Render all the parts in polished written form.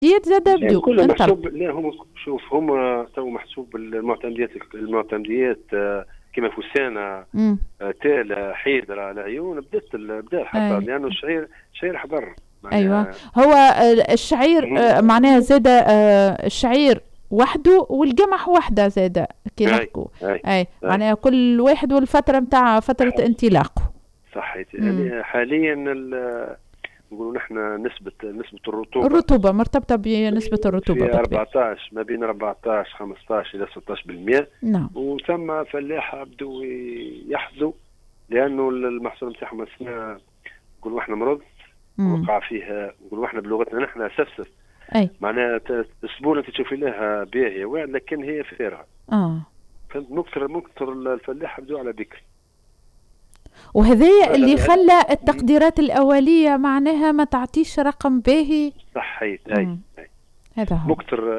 ديت زاد بدو كله انطلق. محسوب. لا هم شوف هم تو محسوب المعتمديات كما فستانة امم تالة حيدرة العيون بدا الحصاد، اي لأنه الشعير حضر ايوه. معناها. هو الشعير معناها زاد الشعير وحده والقمح وحده زاد كي اي نحكوا. اي اي اي معناها كل واحد والفتره نتاع فتره انطلاقه. صحيت. امم يعني حاليا نقولوا نحن نسبة الرطوبة الرطوبه مرتبطه بنسبه الرطوبه في بالطبيعه. 14 ما بين 14 15 إلى 16%. نعم. وثم فلاحة بدوا يحصدوا، لأنه المحصول نتاعهم السنة نقولوا احنا مرض امم وقع فيها، نقولوا احنا بلغتنا نحن سفسف. اي معناها الزبونه انت تشوفي لها باهيه واعد لكن هي فارغه. اه. فهمت؟ مكثر الفلاح بدو على بكري. وهذايا اللي خلى التقديرات الاوليه معناها ما تعطيش رقم باهي. صحيت. مم. اي هذا هو.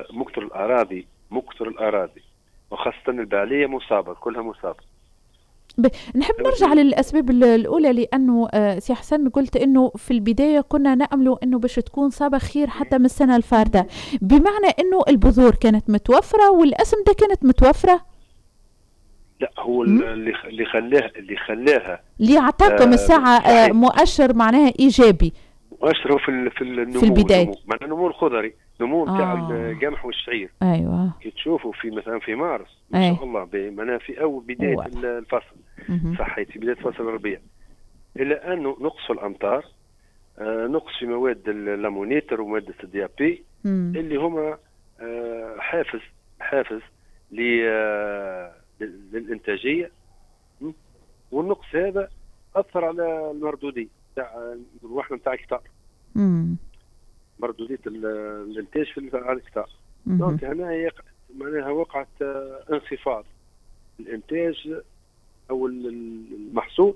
مكثر الاراضي وخاصه البعليه مصابه، كلها مصابه. نحب نرجع للأسباب الأولى، لأنه سي حسن قلت أنه في البداية كنا نأمل أنه باش تكون صابة خير حتى من السنة الفاردة، بمعنى أنه البذور كانت متوفرة والأسمدة كانت متوفرة. لا هو اللي خلاها اللي أعطاكم الساعة مؤشر معناها إيجابي. مؤشر في النمو. في البداية معناها النمو الخضري، النمو نتاع القمح والشعير. أيوة. كي تشوفوا في مثلا في مارس ما شاء الله معناها في أول بداية الفصل. صحيت في بداية فصل الربيع، إلا أنه نقص الأمطار، نقص في مواد اللامونيتر ومادة الديابي اللي هما حافز للإنتاجية. والنقص هذا أثر على المردودية تاع الوحدة نتاع الكتار، مردودية الإنتاج على الكتار. دونك هنا معناها وقعت انخفاض الإنتاج أو المحصول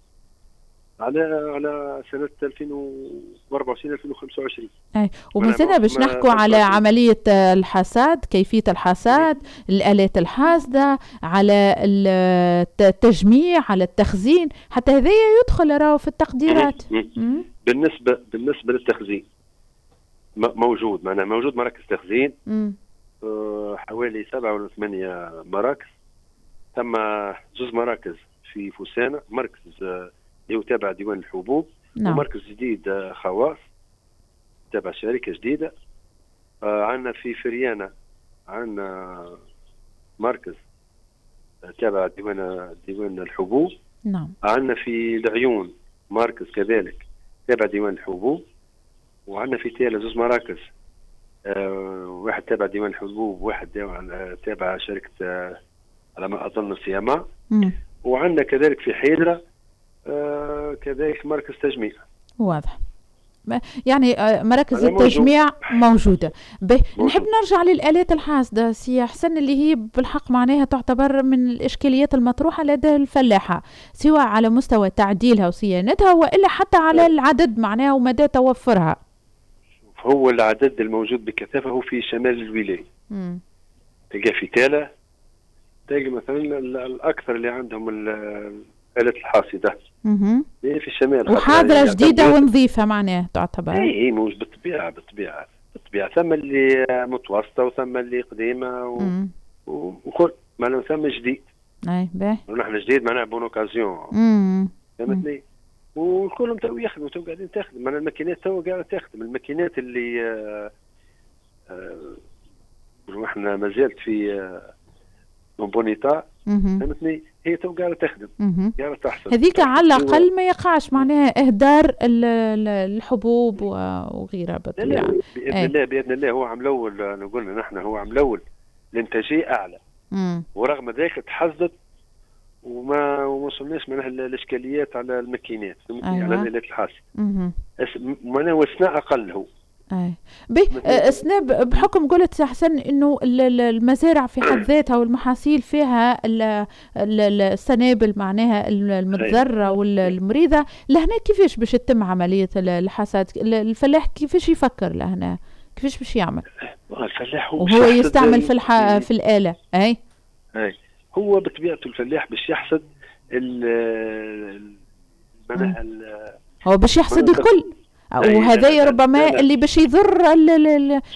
على سنة 2024 2025. أي ومازلنا باش نحكوا على عملية الحصاد، كيفية الحصاد، الآلات الحاسدة، على التجميع، على التخزين، حتى هذا يدخل راهو في التقديرات. بالنسبة للتخزين موجود مراكز تخزين حوالي 7 ولا 8 مراكز. ثم 2 مراكز في فسانة، مركز اللي هو تابع ديوان الحبوب. نعم. ومركز جديد خواص تابع شركة جديدة. عندنا في فريانة عندنا مركز تابع ديوان الحبوب. نعم. عندنا في العيون مركز كذلك تابع ديوان الحبوب. وعندنا في تالا 2 مراكز، واحد تابع ديوان الحبوب وواحد تابع شركة على ما أظن سيما. وعندنا كذلك في حيدرة كذلك مركز تجميع. واضح. يعني مراكز التجميع موجودة. نحب نرجع للآلات الحاسدة سي حسن، اللي هي بالحق معناها تعتبر من الإشكاليات المطروحة لدى الفلاحة، سواء على مستوى تعديلها وصيانتها وإلا حتى على العدد معناها ومدى توفرها. هو العدد الموجود بكثافة هو في شمال الولاية. تلقى في تالا، تلقى مثلا الأكثر اللي عندهم الآلات الحاصدة في الشمال، وحاضرة جديدة ونظيفة معناها تعتبر. اي موجود بالطبيعة ثم اللي متوسطة وثم اللي قديمة وكل معناها ثم جديد. اي باهي. ونحن جديد معناها بون اوكازيون. فهمتني؟ وكلهم تو يخدموا، تو قاعدين تخدم. معناها الماكينات تو قاعدة تخدم، الماكينات اللي احنا ما زالت في بونيتا. فهمتني؟ هي تو قاعدة تخدم، قاعدة تحصل. هذيك على الأقل ما يقعش معناها إهدار الحبوب وغيرها بالطبيعة. بإذن الله هو عام الأول، نقولنا نحن هو عام الأول الإنتاجية أعلى. ورغم ذلك تحصدت وما وصلناش معناها الإشكاليات على الماكينات. فهمتني؟ على الآلات الحاسة. معناها وسنا أقل هو. اي سناب بحكم قلت سي حسن انه المزارع في حد ذاتها والمحاصيل فيها السنابل معناها المتضرره والمريضه، لهنا كيفاش باش تتم عمليه الحصاد؟ الفلاح كيفاش يفكر لهنا؟ كيفاش باش يعمل؟ الفلاح وهو يستعمل في الآلة. اي هو بطبيعته الفلاح باش يحصد هو باش يحصد الكل. وهذا ربما اللي باش يضر